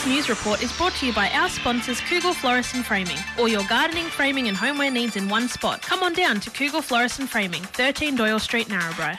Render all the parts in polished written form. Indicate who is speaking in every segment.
Speaker 1: This news report is brought to you by our sponsors Kugel Florist and Framing. All your gardening, framing and homeware needs in one spot. Come on down to Kugel Florist and Framing, 13 Doyle Street, Narrabri.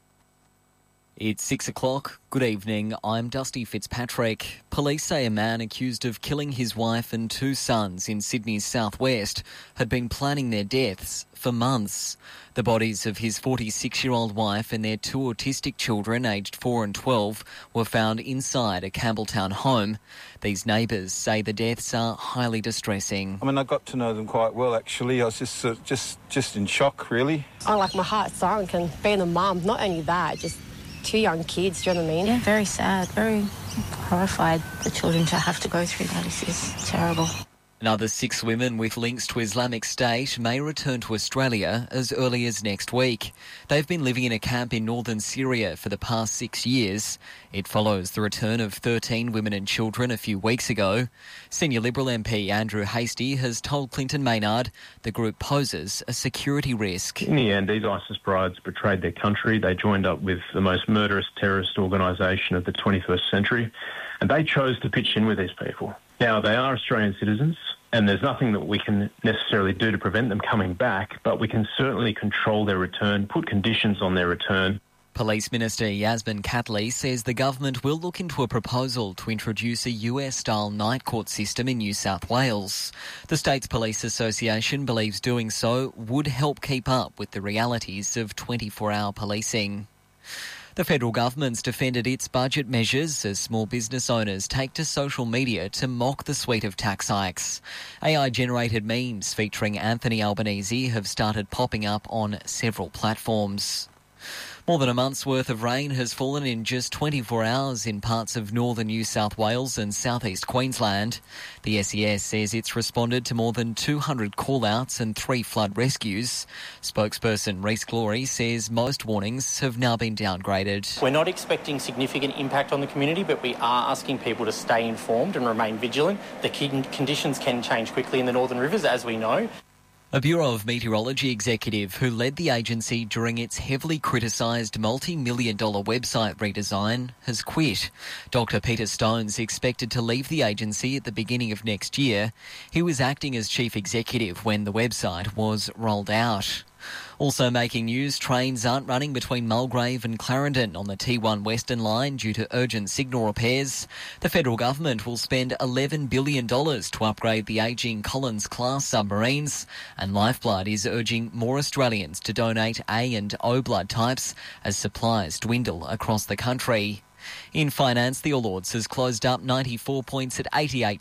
Speaker 2: It's 6 o'clock. Good evening. I'm Dusty Fitzpatrick. Police say a man accused of killing his wife and two sons in Sydney's southwest had been planning their deaths for months. The bodies of his 46-year-old wife and their two autistic children, aged 4 and 12, were found inside a Campbelltown home. These neighbours say the deaths are highly distressing.
Speaker 3: I mean, I got to know them quite well, actually. I was just in shock, really.
Speaker 4: My heart sunk, and being a mum, not only that, just two young kids, do you know what I mean?
Speaker 5: Yeah, very sad, very horrified. The children to have to go through that is terrible.
Speaker 2: Another 6 women with links to Islamic State may return to Australia as early as next week. They've been living in a camp in northern Syria for the past 6 years. It follows the return of 13 women and children a few weeks ago. Senior Liberal MP Andrew Hastie has told Clinton Maynard the group poses a security risk.
Speaker 6: In the end, these ISIS brides betrayed their country. They joined up with the most murderous terrorist organisation of the 21st century, and they chose to pitch in with these people. Now, they are Australian citizens, and there's nothing that we can necessarily do to prevent them coming back, but we can certainly control their return, put conditions on their return.
Speaker 2: Police Minister Yasmin Catley says the government will look into a proposal to introduce a US-style night court system in New South Wales. The state's police association believes doing so would help keep up with the realities of 24-hour policing. The federal government's defended its budget measures as small business owners take to social media to mock the suite of tax hikes. AI-generated memes featuring Anthony Albanese have started popping up on several platforms. More than a month's worth of rain has fallen in just 24 hours in parts of northern New South Wales and southeast Queensland. The SES says it's responded to more than 200 call-outs and 3 flood rescues. Spokesperson Reece Glory says most warnings have now been downgraded.
Speaker 7: We're not expecting significant impact on the community, but we are asking people to stay informed and remain vigilant. The conditions can change quickly in the Northern Rivers, as we know.
Speaker 2: A Bureau of Meteorology executive who led the agency during its heavily criticised multi-million-dollar website redesign has quit. Dr. Peter Stone's expected to leave the agency at the beginning of next year. He was acting as chief executive when the website was rolled out. Also making news, trains aren't running between Mulgrave and Clarendon on the T1 Western Line due to urgent signal repairs. The federal government will spend $11 billion to upgrade the ageing Collins-class submarines, and Lifeblood is urging more Australians to donate A and O blood types as supplies dwindle across the country. In finance, the All Ords has closed up 94 points at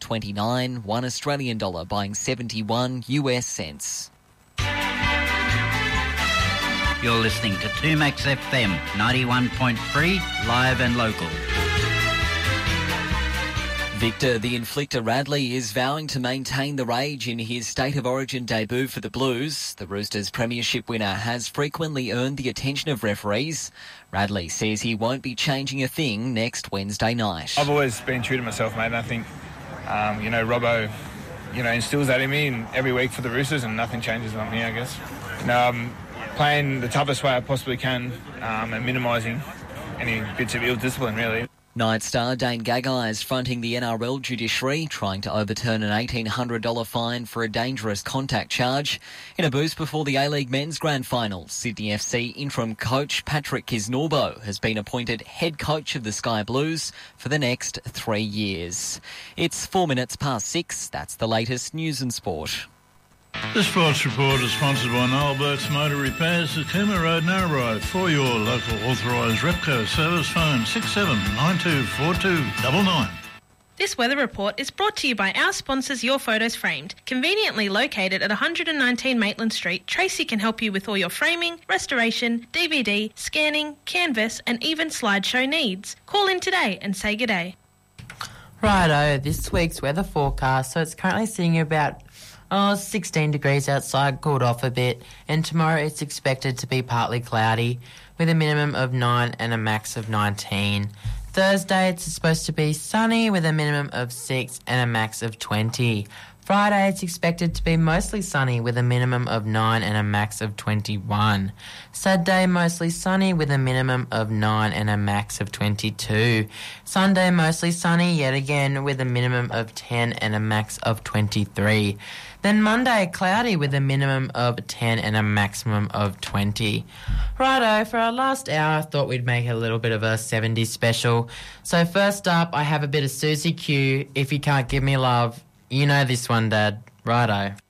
Speaker 2: 88.29, $1 Australian dollar buying 71 US cents.
Speaker 8: You're listening to 2Max FM 91.3, live and local.
Speaker 2: Victor the Inflictor Radley is vowing to maintain the rage in his State of Origin debut for the Blues. The Roosters premiership winner has frequently earned the attention of referees. Radley says he won't be changing a thing next Wednesday night.
Speaker 9: I've always been true to myself, mate, and I think, Robbo, instills that in me and every week for the Roosters, and nothing changes on me, I guess. Playing the toughest way I possibly can and minimising any bits of ill discipline, really.
Speaker 2: Night star Dane Gagai is fronting the NRL judiciary, trying to overturn an $1,800 fine for a dangerous contact charge. In a boost before the A-League men's grand final, Sydney FC interim coach Patrick Kisnorbo has been appointed head coach of the Sky Blues for the next 3 years. It's 4 minutes past 6. That's the latest news and sport.
Speaker 10: The Sports Report is sponsored by Noel Burke's Motor Repairs at Cooma Road, Narrabri. For your local authorised Repco service, phone 67924299.
Speaker 1: This weather report is brought to you by our sponsors Your Photos Framed. Conveniently located at 119 Maitland Street, Tracy can help you with all your framing, restoration, DVD, scanning, canvas and even slideshow needs. Call in today and say good day.
Speaker 11: Righto, this week's weather forecast. So it's currently sitting about 16 degrees outside, cooled off a bit, and tomorrow it's expected to be partly cloudy with a minimum of 9 and a max of 19. Thursday it's supposed to be sunny with a minimum of 6 and a max of 20. Friday, it's expected to be mostly sunny with a minimum of 9 and a max of 21. Saturday, mostly sunny with a minimum of 9 and a max of 22. Sunday, mostly sunny yet again with a minimum of 10 and a max of 23. Then Monday, cloudy with a minimum of 10 and a maximum of 20. Righto, for our last hour, I thought we'd make a little bit of a 70s special. So first up, I have a bit of Susie Q, If You Can't Give Me Love. You know this one, Dad. Righto.